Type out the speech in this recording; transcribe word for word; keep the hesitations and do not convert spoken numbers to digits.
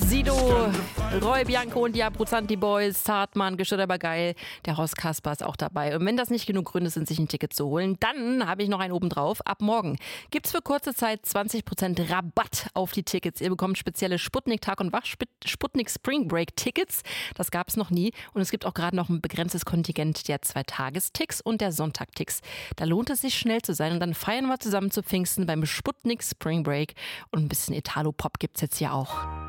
Sido, Roy Bianco und die Abruzzanti Boys, Zartmann, gestört aber geil. Der Horst Kasper ist auch dabei. Und wenn das nicht genug Gründe sind, sich ein Ticket zu holen, dann habe ich noch einen obendrauf. Ab morgen gibt's für kurze Zeit zwanzig Prozent Rabatt auf die Tickets. Ihr bekommt spezielle Sputnik Tag und Wach Sputnik Spring Break Tickets. Das gab's noch nie. Und es gibt auch gerade noch ein begrenztes Kontingent der Zwei-Tages-Ticks und der Sonntag-Ticks. Da lohnt es sich schnell zu sein und dann feiern wir zusammen zu Pfingsten beim Sputnik Spring Break. Und ein bisschen Italo-Pop gibt's jetzt hier auch.